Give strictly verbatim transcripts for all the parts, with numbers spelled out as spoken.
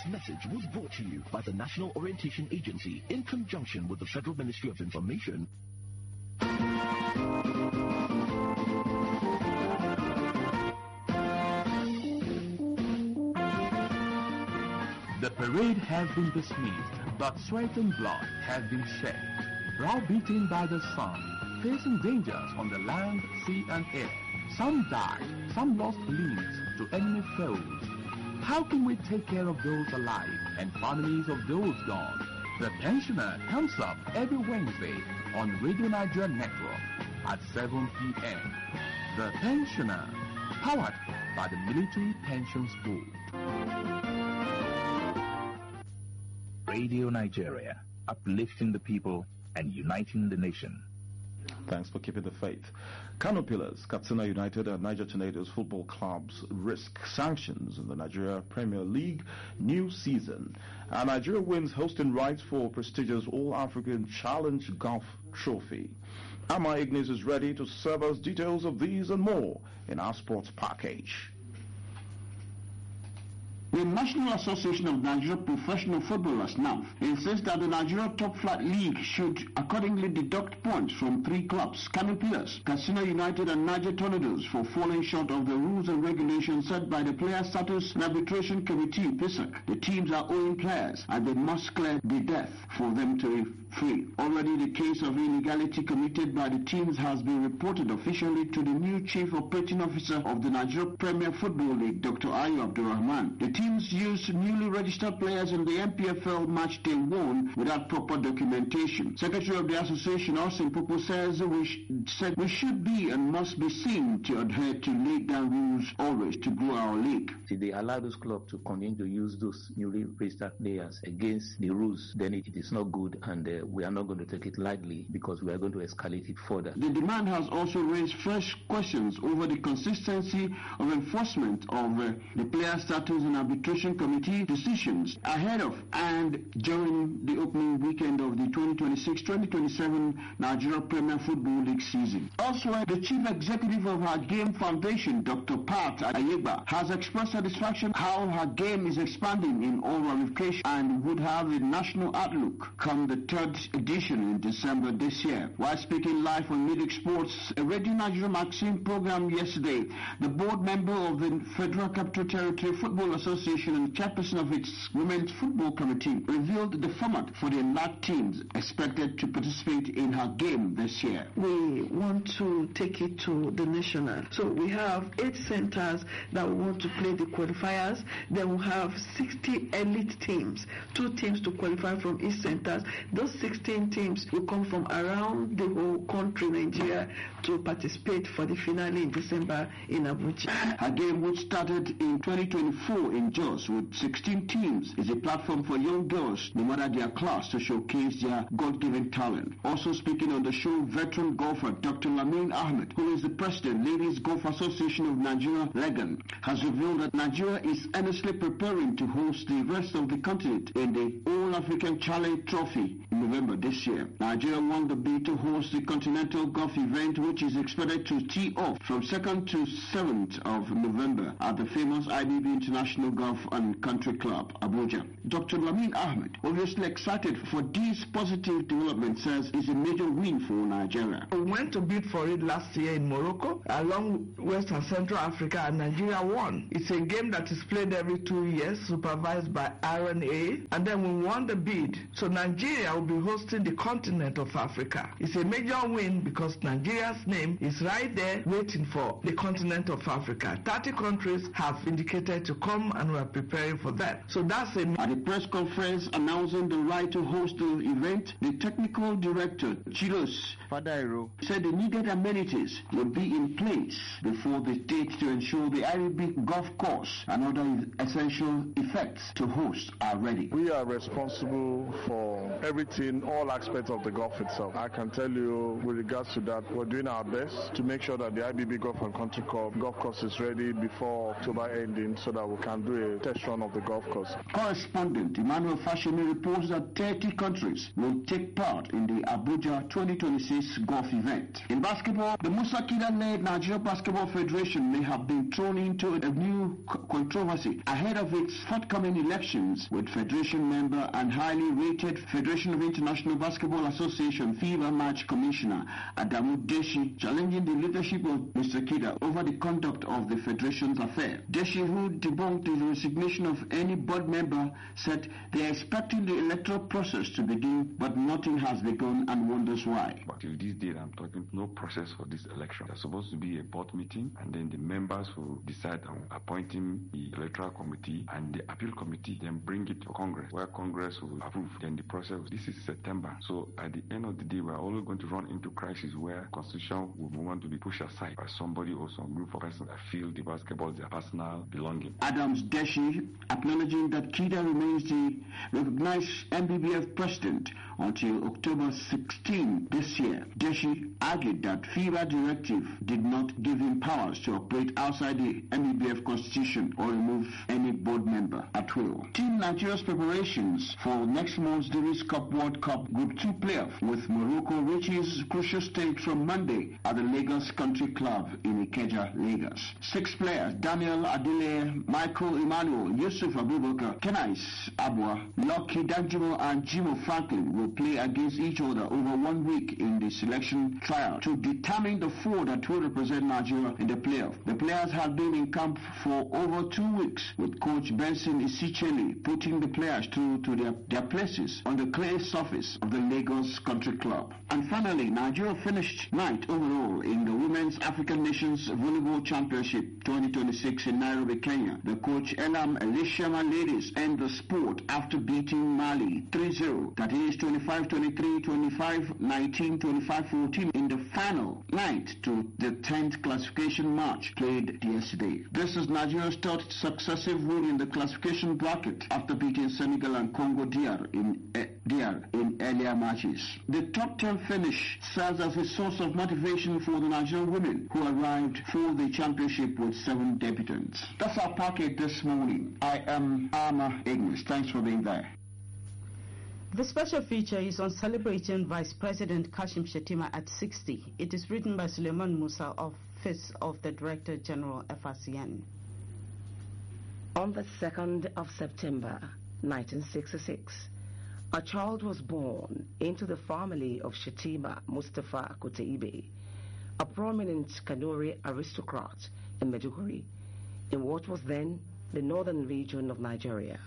message was brought to you by the National Orientation Agency in conjunction with the Federal Ministry of Information. The parade has been dismissed, but sweat and blood has been shed. Browbeaten by the sun, facing dangers on the land, sea and air. Some died, some lost limbs to enemy foes. How can we take care of those alive and families of those gone? The Pensioner comes up every Wednesday on Radio Nigeria Network at seven p m The Pensioner, powered by the Military Pensions Board. Radio Nigeria, uplifting the people and uniting the nation. Thanks for keeping the faith. Kano Pillars, Katsina United and Niger Tornadoes football clubs risk sanctions in the Nigeria Premier League new season. And Nigeria wins hosting rights for prestigious All-African Challenge Golf Trophy. Ama Ignis is ready to serve us details of these and more in our sports package. The National Association of Nigeria Professional Footballers, N A F, insists that the Nigeria Top Flight League should accordingly deduct points from three clubs, Kano Pillars, Katsina United and Niger Tornadoes, for falling short of the rules and regulations set by the Player Status and Arbitration Committee, P I S A C. The teams are owing players and they must clear the debt for them to be free. Already the case of illegality committed by the teams has been reported officially to the new Chief Operating Officer of the Nigeria Premier Football League, Doctor Ayo Abdurrahman. The teams used newly registered players in the N P F L match day one without proper documentation. Secretary of the association, Austin Popo, says we, sh said we should be and must be seen to adhere to laid down rules always to grow our league. If they allow those clubs to continue to use those newly registered players against the rules, then it, it is not good, and uh, we are not going to take it lightly because we are going to escalate it further. The demand has also raised fresh questions over the consistency of enforcement of uh, the Player Status and Arbitration Committee decisions ahead of and during the opening weekend of the twenty twenty-six twenty twenty-seven Nigeria Premier Football League season. Elsewhere, the Chief Executive of Her Game Foundation, Doctor Pat Ayegba, has expressed satisfaction how her game is expanding in all ramifications and would have a national outlook come the third edition in December this year. While speaking live on Medic Sports, a Radio Nigeria Maxine program yesterday, the board member of the Federal Capital Territory Football Association and chairperson of its Women's Football Committee revealed the format for the enlarged teams expected to participate in her game this year. We want to take it to the national. So we have eight centers that we want to play the qualifiers. Then we have sixty elite teams, two teams to qualify from each centers. Those sixteen teams will come from around the whole country, Nigeria, to participate for the finale in December in Abuja. Her game, which started in twenty twenty-four in Jos with sixteen teams, is a platform for young girls, no matter their class, to showcase their God-given talent. Also speaking on the show, veteran golfer Doctor Lamin Ahmed, who is the president, Ladies Golf Association of Nigeria, Legan, has revealed that Nigeria is earnestly preparing to host the rest of the continent in the All-African Challenge Trophy in November this year. Nigeria won the bid to host the Continental Golf event, which is expected to tee off from second to seventh of November at the famous I B B International Golf and Country Club, Abuja. Doctor Lamin Ahmed, obviously excited for this positive development, says it's a major win for Nigeria. We went to bid for it last year in Morocco, along West and Central Africa, and Nigeria won. It's a game that is played every two years, supervised by R N A, and then we won the bid. So Nigeria will be hosting the continent of Africa. It's a major win because Nigeria's name is right there waiting for the continent of Africa. thirty countries have indicated to come, and we are preparing for that. So that's a... At a press conference announcing the right to host the event, the technical director, Chilos Fadairo, said the needed amenities will be in place before the date to ensure the I B B golf course and other essential effects to host are ready. We are responsible for everything, all aspects of the golf itself. I can tell you with regards to that, we're doing our best to make sure that the I B B Golf and Country Club golf course is ready before October ending so that we can do the test run of the golf course. Correspondent Emmanuel Fashemi reports that thirty countries will take part in the Abuja twenty twenty-six golf event. In basketball, the Musa Kida-led Nigeria Basketball Federation may have been thrown into a new controversy ahead of its forthcoming elections, with Federation member and highly rated Federation of International Basketball Association FIBA match commissioner Adamu Deshi challenging the leadership of Mister Kida over the conduct of the Federation's affair. Deshi, who debunked the resignation of any board member, said they are expecting the electoral process to begin, but nothing has begun and wonders why. But till this day I'm talking, no process for this election. There's supposed to be a board meeting, and then the members will decide on appointing the electoral committee and the appeal committee, then bring it to Congress, where Congress will approve. Then the process, this is September. So at the end of the day, we're always going to run into crisis where constitution will want to be pushed aside by somebody or some group of persons that feel the basketball is their personal belonging. Adams Deshi, acknowledging that Kida remains the recognized M B B F president until October sixteenth this year. Deshi argued that FIBA directive did not give him powers to operate outside the M B B F constitution or remove any board member at will. Team Nigeria's preparations for next month's Davis Cup World Cup Group two playoff with Morocco reaches crucial stage from Monday at the Lagos Country Club in Ikeja, Lagos. Six players, Daniel Adile, Michael Emmanuel, Yusuf Abubakar, Kenais Abwa, Lucky Danjimo and Jimo Franklin will play against each other over one week in the selection trial to determine the four that will represent Nigeria in the playoff. The players have been in camp for over two weeks, with coach Benson Isicheli putting the players through to their, their places on the clay surface of the Lagos Country Club. And finally, Nigeria finished ninth overall in the Women's African Nations Volleyball Championship twenty twenty-six in Nairobi, Kenya. The coach Elam Elishama ladies end the sport after beating Mali three zero, that is twenty-five twenty-three, twenty-five nineteen, twenty-five fourteen in the final ninth to the tenth classification match played yesterday. This is Nigeria's third successive win in the classification bracket after beating Senegal and Congo D R in, eh, D R in earlier matches. The top ten finish serves as a source of motivation for the Nigerian women who arrived for the championship with seven debutants. That's our packet this morning. I am Arma Ignis. Thanks for being there. The special feature is on celebrating Vice President Kashim Shettima at sixty. It is written by Suleiman Musa, Office of the Director General, F R C N. On the second of September, nineteen sixty-six, a child was born into the family of Shettima Mustafa Kuteibe, a prominent Kanuri aristocrat in Maiduguri, in what was then the northern region of Nigeria.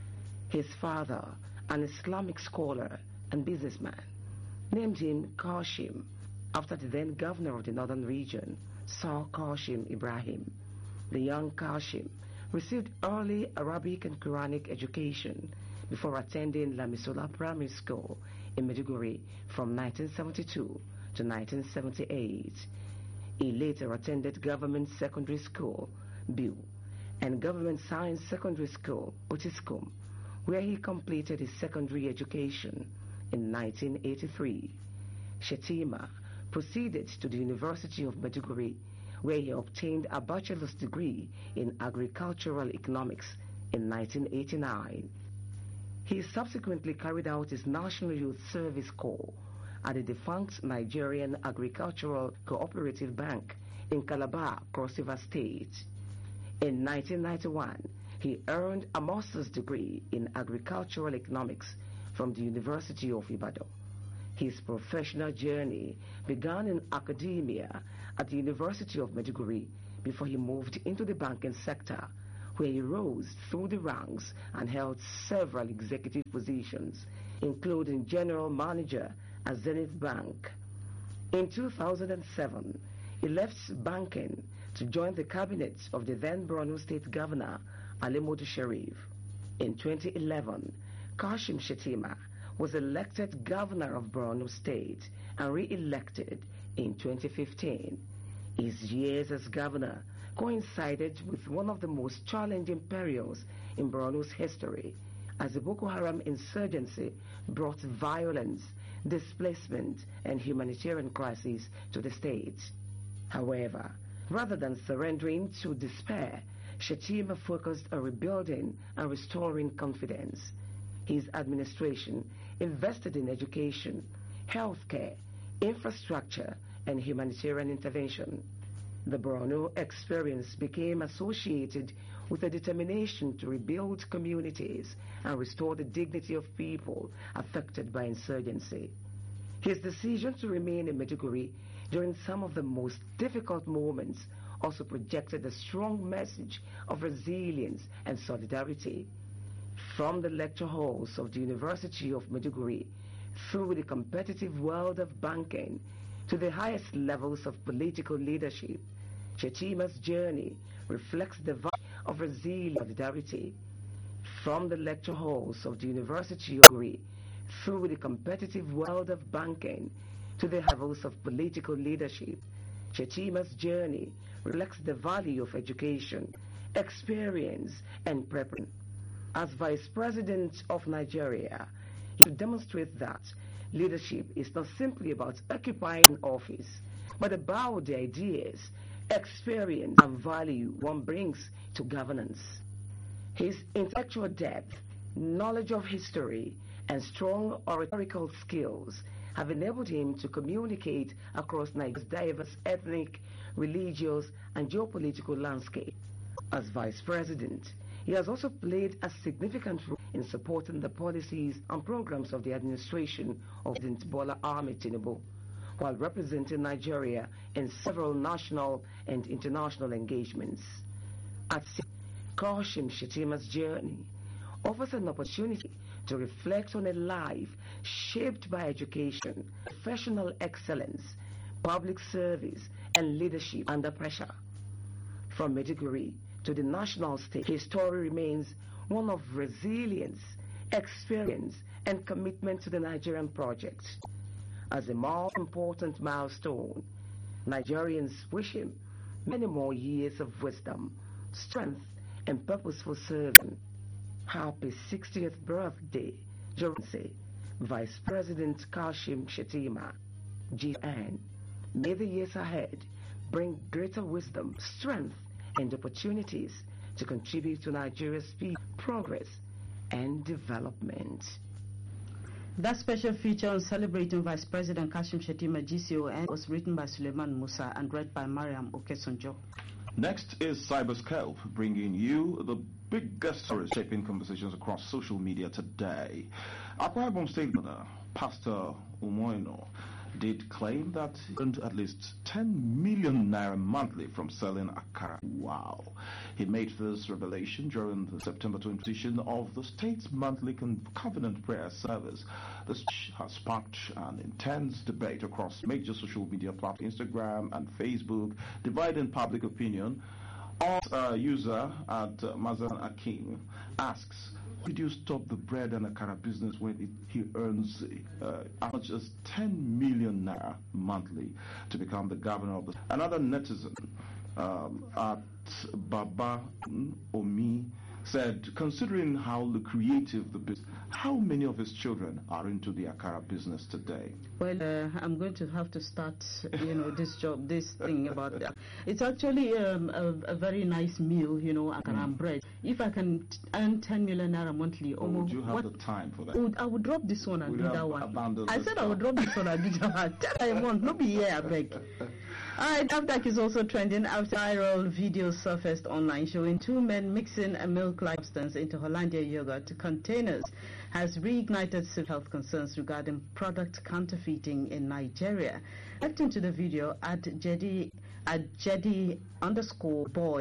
His father, an Islamic scholar and businessman, named him Kashim after the then governor of the northern region, Sir Kashim Ibrahim. The young Kashim received early Arabic and Quranic education before attending Lamisola Primary School in Maiduguri from nineteen seventy-two to nineteen seventy-eight. He later attended Government Secondary School, Biu, and Government Science Secondary School, Otiskum, where he completed his secondary education in nineteen eighty-three. Shettima proceeded to the University of Maiduguri, where he obtained a bachelor's degree in agricultural economics in nineteen eighty-nine. He subsequently carried out his National Youth Service Corps at the defunct Nigerian Agricultural Cooperative Bank in Calabar, Cross River State. In nineteen ninety-one, he earned a master's degree in agricultural economics from the University of Ibadan. His professional journey began in academia at the University of Maiduguri before he moved into the banking sector, where he rose through the ranks and held several executive positions, including general manager at Zenith Bank. In two thousand seven, he left banking to join the cabinet of the then Borno State Governor, Ali Modu Sharif. In twenty eleven, Kashim Shettima was elected governor of Borno State and re-elected in twenty fifteen. His years as governor coincided with one of the most challenging periods in Borno's history, as the Boko Haram insurgency brought violence, displacement, and humanitarian crises to the state. However, rather than surrendering to despair, Shettima focused on rebuilding and restoring confidence. His administration invested in education, healthcare, infrastructure, and humanitarian intervention. The Borno experience became associated with a determination to rebuild communities and restore the dignity of people affected by insurgency. His decision to remain in Maiduguri during some of the most difficult moments also projected a strong message of resilience and solidarity. From the lecture halls of the University of Maiduguri, through the competitive world of banking, to the highest levels of political leadership, Shettima's journey reflects the value of resilience and solidarity. From the lecture halls of the University of Maiduguri, through the competitive world of banking, to the levels of political leadership, Shettima's journey reflects the value of education, experience, and preparation. As Vice President of Nigeria, he will demonstrate that leadership is not simply about occupying an office, but about the ideas, experience, and value one brings to governance. His intellectual depth, knowledge of history, and strong oratorical skills have enabled him to communicate across Nigeria's diverse ethnic, religious, and geopolitical landscape. As Vice President, he has also played a significant role in supporting the policies and programs of the administration of President Bola Ahmed Tinubu, while representing Nigeria in several national and international engagements. At Kashim Shettima's journey offers an opportunity to reflect on a life shaped by education, professional excellence, public service, and leadership under pressure. From Maiduguri to the national stage, his story remains one of resilience, experience, and commitment to the Nigerian project. As a more important milestone, Nigerians wish him many more years of wisdom, strength, and purposeful service. Happy sixtieth birthday, Johnson, Vice President Kashim Shettima, G N. May the years ahead bring greater wisdom, strength, and opportunities to contribute to Nigeria's peace, progress, and development. That special feature on celebrating Vice President Kashim Shettima G C O N was written by Suleiman Musa and read by Mariam Okesonjo. Next is Cyberscope, bringing you the biggest stories shaping conversations across social media today. Akwa Ibom State Governor Pastor Umoino did claim that he earned at least ten million naira monthly from selling akara. Wow. He made this revelation during the September twentieth edition of the state's monthly con covenant prayer service. This has sparked an intense debate across major social media platforms, Instagram and Facebook, dividing public opinion. Our uh, user at uh, Mazan Akim asks, did you stop the bread and akara business when it, he earns uh, as much as ten million naira monthly to become the governor of the... Another netizen um, at Baba Omi said, considering how lucrative the business, how many of his children are into the akara business today? Well, uh, I'm going to have to start, you know, this job, this thing about that. It's actually um, a, a very nice meal, you know, akara and bread. If I can earn ten million naira monthly, or would you have what, the time for that? I would, I would drop this one and would do that one. I said job. I would drop this one and do that one. Tell I want, not be here, I beg. Alright, NAFDAC is also trending after viral videos surfaced online showing two men mixing a milk-like substance into Hollandia yogurt containers has reignited civil health concerns regarding product counterfeiting in Nigeria. Left into the video at Jedi at Jedi underscore boy